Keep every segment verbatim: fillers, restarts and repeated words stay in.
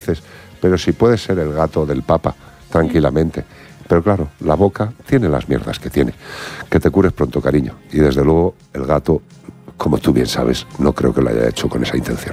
dices, pero si puede ser el gato del Papa, tranquilamente. Pero claro, la boca tiene las mierdas que tiene. Que te cures pronto, cariño. Y desde luego, el gato, como tú bien sabes, no creo que lo haya hecho con esa intención.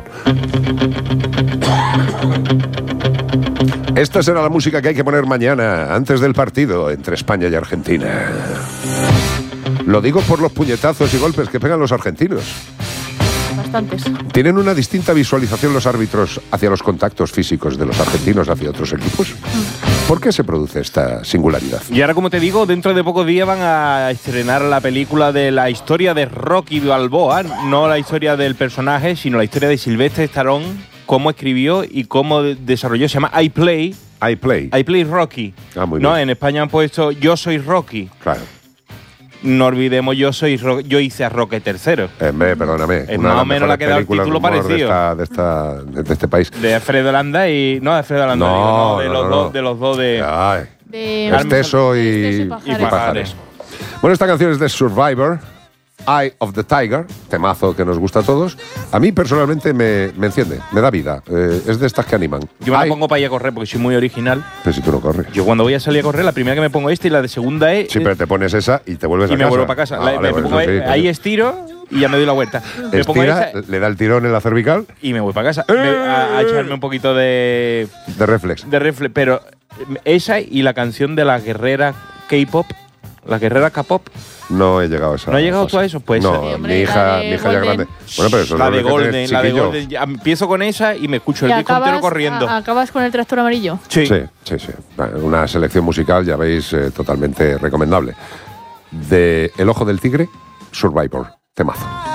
Esta será la música que hay que poner mañana, antes del partido entre España y Argentina. Lo digo por los puñetazos y golpes que pegan los argentinos. Bastantes. ¿Tienen una distinta visualización los árbitros hacia los contactos físicos de los argentinos hacia otros equipos? ¿Por qué se produce esta singularidad? Y ahora, como te digo, dentro de pocos días van a estrenar la película de la historia de Rocky Balboa, no la historia del personaje, sino la historia de Sylvester Stallone, cómo escribió y cómo desarrolló. Se llama I Play. I Play. I Play Rocky. Ah, muy no, bien. en España han puesto Yo soy Rocky. Claro. No olvidemos, yo soy Ro yo hice a Roque tercero. Eh, perdóname. Es más o menos la que da el título parecido. De, esta, de, esta, de este país. De Alfredo Landa y... No, de Alfredo Landa. No, digo, no, de, no, los no. Dos, de los dos de... Ay. De Esteso y, Esteso y y Pajares. Pajares. Bueno, esta canción es de Survivor, Eye of the Tiger, temazo que nos gusta a todos. A mí personalmente me, me enciende, me da vida. Eh, es de estas que animan. Yo me la Eye- pongo para ir a correr porque soy muy original. Pero si tú no corres. Yo cuando voy a salir a correr, la primera que me pongo esta y la de segunda es... Sí, pero te pones esa y te vuelves y a me casa. vuelvo para casa. Ah, La- vale, me pues pongo eso ahí, sí, ahí pues- estiro y ya me doy la vuelta. Me pongo Estira, esa le da el tirón en la cervical y me voy para casa. Me- a, a echarme un poquito de... de reflex. de refle pero esa y la canción de la guerrera K-pop, la guerrera K-pop. No he llegado a esa. ¿No has llegado fase. tú a eso? Pues no, esa. Sí, hombre, mi hija, la de mi hija ya Golden. grande. Bueno, pero eso La es de lo que Golden, tenés, la de chiquillo. Golden. Ya empiezo con esa y me escucho el ¿Y disco entero acabas, corriendo. a- acabas con el tractor amarillo? Sí. Sí, sí, sí. Una selección musical, ya veis, eh, totalmente recomendable. De El Ojo del Tigre, Survivor, temazo.